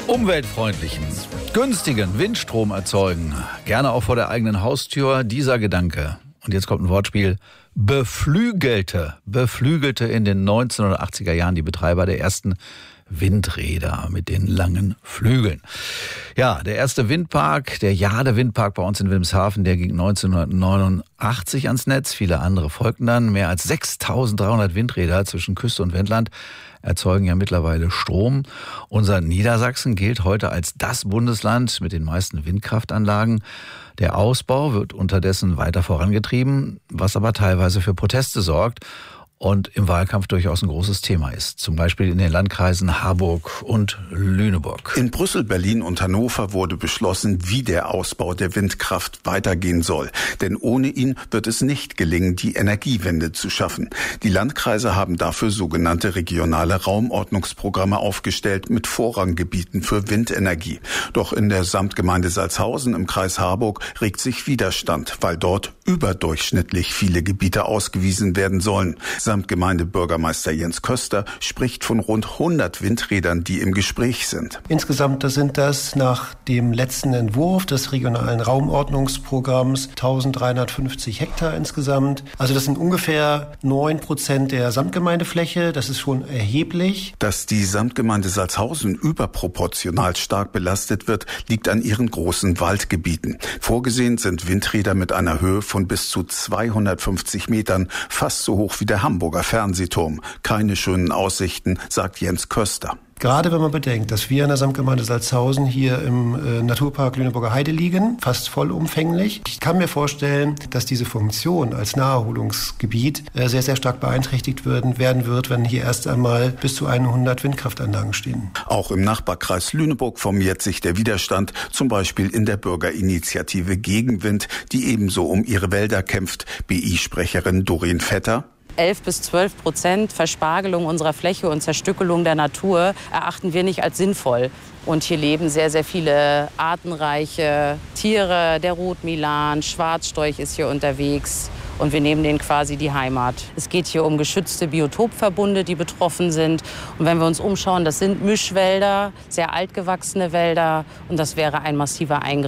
Umweltfreundlichen, günstigen Windstrom erzeugen, gerne auch vor der eigenen Haustür, dieser Gedanke. Und jetzt kommt ein Wortspiel. Beflügelte in den 1980er Jahren die Betreiber der ersten Windräder mit den langen Flügeln. Ja, der erste Windpark, der Jade-Windpark bei uns in Wilhelmshaven, der ging 1989 ans Netz. Viele andere folgten dann. Mehr als 6.300 Windräder zwischen Küste und Wendland erzeugen ja mittlerweile Strom. Unser Niedersachsen gilt heute als das Bundesland mit den meisten Windkraftanlagen. Der Ausbau wird unterdessen weiter vorangetrieben, was aber teilweise für Proteste sorgt und im Wahlkampf durchaus ein großes Thema ist. Zum Beispiel in den Landkreisen Harburg und Lüneburg. In Brüssel, Berlin und Hannover wurde beschlossen, wie der Ausbau der Windkraft weitergehen soll. Denn ohne ihn wird es nicht gelingen, die Energiewende zu schaffen. Die Landkreise haben dafür sogenannte regionale Raumordnungsprogramme aufgestellt mit Vorranggebieten für Windenergie. Doch in der Samtgemeinde Salzhausen im Kreis Harburg regt sich Widerstand, weil dort überdurchschnittlich viele Gebiete ausgewiesen werden sollen. Samtgemeindebürgermeister Jens Köster spricht von rund 100 Windrädern, die im Gespräch sind. Insgesamt sind das nach dem letzten Entwurf des regionalen Raumordnungsprogramms 1350 Hektar insgesamt. Also das sind ungefähr 9% der Samtgemeindefläche. Das ist schon erheblich. Dass die Samtgemeinde Salzhausen überproportional stark belastet wird, liegt an ihren großen Waldgebieten. Vorgesehen sind Windräder mit einer Höhe von bis zu 250 Metern, fast so hoch wie der Hamburger Fernsehturm. Keine schönen Aussichten, sagt Jens Köster. Gerade wenn man bedenkt, dass wir in der Samtgemeinde Salzhausen hier im Naturpark Lüneburger Heide liegen, fast vollumfänglich. Ich kann mir vorstellen, dass diese Funktion als Naherholungsgebiet sehr, sehr stark beeinträchtigt werden wird, wenn hier erst einmal bis zu 100 Windkraftanlagen stehen. Auch im Nachbarkreis Lüneburg formiert sich der Widerstand, zum Beispiel in der Bürgerinitiative Gegenwind, die ebenso um ihre Wälder kämpft. BI-Sprecherin Doreen Vetter: 11-12% Verspargelung unserer Fläche und Zerstückelung der Natur erachten wir nicht als sinnvoll. Und hier leben sehr, sehr viele artenreiche Tiere. Der Rotmilan, Schwarzstorch ist hier unterwegs. Und wir nehmen denen quasi die Heimat. Es geht hier um geschützte Biotopverbunde, die betroffen sind. Und wenn wir uns umschauen, das sind Mischwälder, sehr altgewachsene Wälder. Und das wäre ein massiver Eingriff.